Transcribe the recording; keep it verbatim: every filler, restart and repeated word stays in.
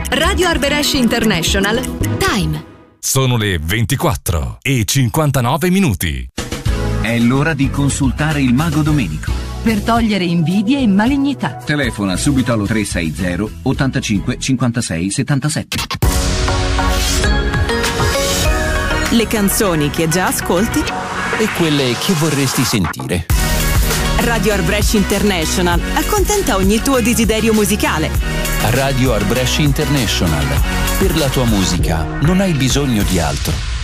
Radio Arbresh International. Time. Sono le ventiquattro e cinquantanove minuti. È l'ora di consultare il mago Domenico. Per togliere invidie e malignità. Telefona subito allo tre sei zero ottantacinque cinquantasei settantasette. Le canzoni che già ascolti e quelle che vorresti sentire. Radio Arbresh International accontenta ogni tuo desiderio musicale. Radio Arbresh International. Per la tua musica non hai bisogno di altro.